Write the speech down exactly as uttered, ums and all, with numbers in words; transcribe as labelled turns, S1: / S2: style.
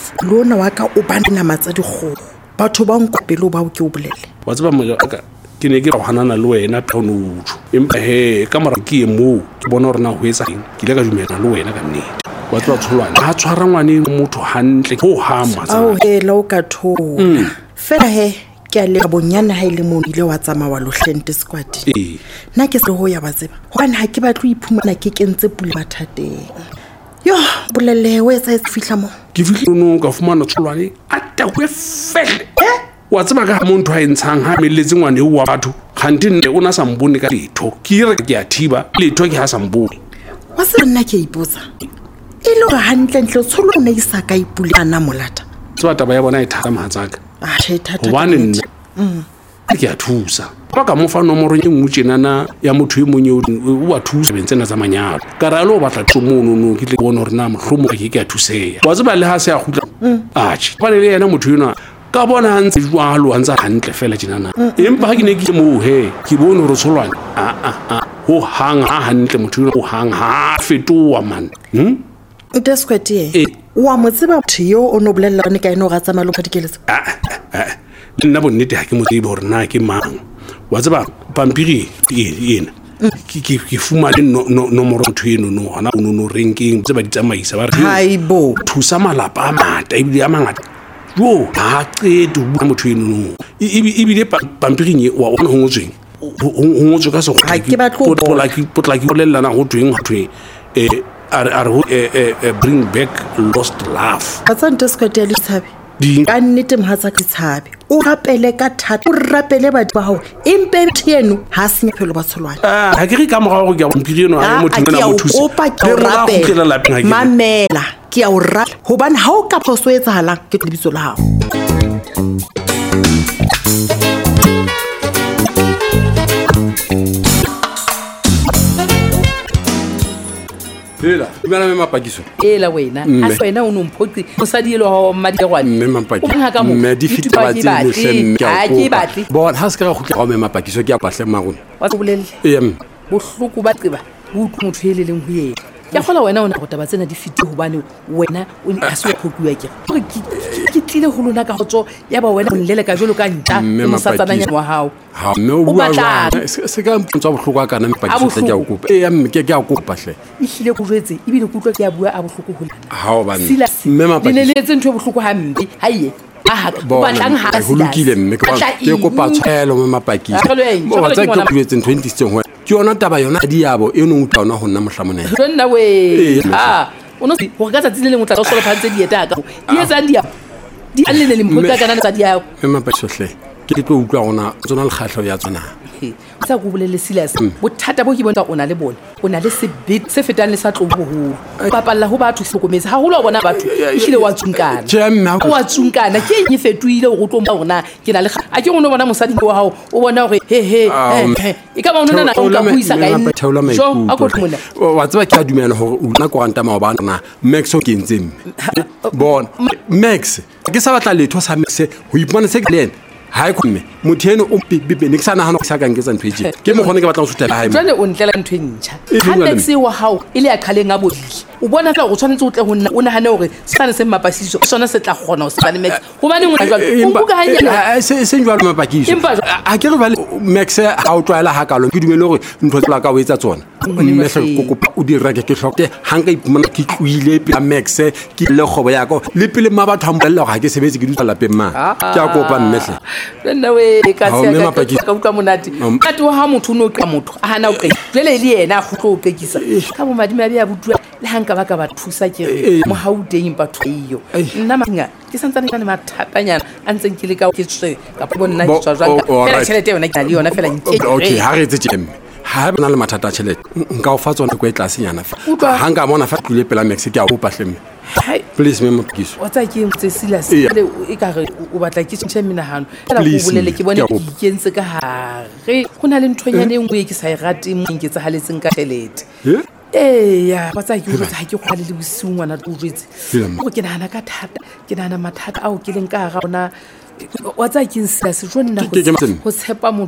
S1: lona wa ka o bana matsa dikgogo batho ba nkopelo ba o ke o bolele
S2: wa tseba mo ka ke ne ke hanana le wena phono uthu empa he ka mara ke mo ke bona rena ho etsa eng ke ile ka dumela le wena ka nnete wa tswa tsholwana ha tshwara ngwane motho hantle ho hama tsa
S1: o he la o ka tho fela he ke a le bonyana ha ile mo ile wa tsama wa lo hlente squad
S2: eh
S1: na ke se ho ya ba tseba hobane ha ke batlo iphumana ke kentse pula mathateng yo bolele we tsa fihla mo
S2: ke fihla no ka fumana tsholwane ata we fele wa tseba ka motho ha entshang ha meletse ngwane wa batho khanti nne o na sambone ka letho ke re ke a thiba letho ke ha sambone
S1: wa se nna ke iposa ilo ga hantle ntle tsholo o ne isa ka ipulana molata
S2: tswa taba ya bona e thata mahatsaka
S1: ah she thata
S2: hobane nna mm ke a thusa ba ka mo fa nomoro e nngwe tsenana ya motho e monye o wa thusa bentsena tsa manyalo ka ra lo batla tsomono no ke tle bona hore na mohlomo ke ke a thuseya wa tseba le ha se a gutla a tshi ba le yena motho yona ka bona ntse jwalo antsa hantle fela tjenana empa ha ke ne ke mo he ke bone hore tsholwane a a a ho hanga hantle motho yona o hang ha fetoa man hm
S1: ntse squatie wa mo tseba motho yo o no bolella ne ka eno ga tsama lo phadikeletse
S2: nna bonnete ha ke mo tsebe hore na ke mang wa tseba pampiri yena ke ke fuma le nomoro motho eno no hona o no ranking tseba di tsamaisa ba re
S1: haibo
S2: thusa malapa a mata e bile a mangata yo ha qeto bua motho eno no e bile pampiring wa ona ho ngotsweng ho ngotswe ka se go
S1: ha ke batlo
S2: potla ki potla ki bolella na ho tweng ho tweng eh are are bring back lost love
S1: batsa ntse squatie le tshabe di ka nnete mohatsa ke tshabe o rapele ka thata o rapele batho ba hao empe theno ha senya phelo ba tsholwana
S2: ah ha ke re ka mogao go ke a bompiri eno a motho ngwana mo thusa
S1: ke rapela mamela ke a o rata hobane ha o ka phoso etsahalang ke lebitso la hao
S3: Ela, ibana me mapakiso.
S4: Ela wena, a wena o nomphotsi, mosadi ele wa mmadi gwane.
S3: Me mapakiso. Me di fita ba tsene hle me
S4: a ke batli.
S3: Bona ha se ka go ke me mapakiso ke a pahle magone.
S4: Wa bolelle.
S3: Em.
S4: Bohloko ba tseba, bo motho ele leng ho yena. Ke gola wena ona go taba tsena di fiti hobane wena o ne a se khokuwa ke. Gore ke tlile ho lona ka gotso ya ba wena o nlele ka jolo ka nta mo satsananya wa hao.
S3: Ha me o bua jwana se ka mpontsa bohloko ka na mpakiso ke a o kopa e em ke ke a kopa hle
S4: e hlile go jwetse e bile kutlwa ke a bua a bohloko ho lena
S3: ha o bane
S4: mme mapakiso le letse ntwe bohloko ha mbe haiye a ba tlang ha
S3: se ho lokile mme ke kopa tshelo me mapakiso mo ba tsa ke go jwetse twenty sixteen ho ke yona taba yona di yabo e no utlaona ho nna mohlamone
S4: nna we ah ono go ka tsa tsile le motla o sola phantse dieta ka di etsa dia di a le le mpota kana tsa dia
S3: me mapakiso hle ke tlo utlwa gona tsona le khatlho ya tsona
S4: tsa go bolele silas bothata bo ke bona ona le bona ona le sebit se fetang le sa tlobo ho papalla ho batho hlokometse ha ho lo bona batho ile wa tsunkana wa tsunkana ke eng fetuile go tlo bona ke na le a ke go no bona mosadi wa hao o bona gore he he e ka ba ona na ka buisa ka eng jo a go tmona
S3: wa tseba ke a dumela gore o na kwanta ma ba na Max o kentseng bona Max ke sa batla letho sa Max ho ipona se ke lena ha e komme motheno o bibe ne ke sana hana ka ka ngetsa ntweje ke mo gone ke batla go sutela ha
S4: jane o ntlela ntwentsha ha taxi wa hao ile ya khaleng a bodli o bona tla go tshwanetse o tle ho nna o na hane hore sane se mapasiso sona se tla gona o se bane Max go bane ngwana jwalo o buka hanya
S3: se se njwalo mapakiso a ke re ba Max ha o tlwaela ha kalo ke dumele hore ntho tsela ka o etsa tsona mme se go kopa o di reke ke hlokte hanga ipumana ke tluile pela Max ke le khobo ya go le pele ma batho ambella ga ke sebetse ke dutla lapeng ma ke a kopa mmehle
S4: nna we ka se ka ka utlwa monate ka to ha motho no ka motho a hana o qe jele le yena a khutlo o pekisa ka bo madime a be a butua le hanka ba ka ba thusa ke mo hauteng batho iyo nna manga ke santsane ka ne mathatanyana a ntseng ke le ka ke tse ka bona ke tswa jwang ka tšhelete yona ke le yona fela nke
S3: okay ha re tsetse emme ha bana le mathata a tšhelete nka o fa tsona go e tlase nyana fa ha nka bona fa tlile pela Max ke a go pahlemme please me mokiso
S4: o tsa ke mtse silas le e ka re o batla ke tshentse menahano ela go bolele ke bone ke ikentse ka hare go na le nthonyane e ngwe ke sa e rate mo nketsa haletseng ka tšhelete eh ya ba tsa ke o tsa ke go le bosiu ngwana o jwetse go ke nana ka thata ke nana mathata ao ke leng ka ga bona wa tsa ke silas jo nna go tshepa